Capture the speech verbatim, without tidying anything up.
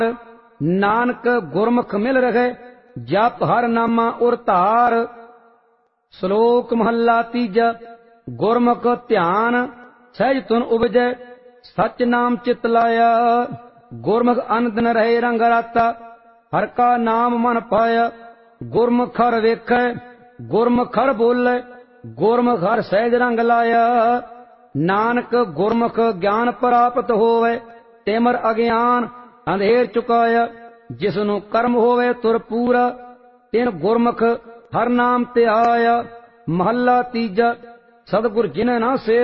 नानक गुरमुख मिल रहे जप हर नामा उर धार। श्लोक महला तीजा। गुरमुख ध्यान सहज तुन उपजै सच नाम चित लाया। गुरमुख अन दिन रहे रंग राता हर का नाम मन पाया। गुरमुख हर वेखै गुरमुख हर बोले गुरमुख हर सहज रंग लाया। नानक गुरमुख ज्ञान प्राप्त होवे तेमर अज्ञान अंधेर चुकाया। जिसनु कर्म होवे तुर पूरा तिन गुरमुख हर नाम ते आया। महला तीजा। सतगुर जिन्हें ना से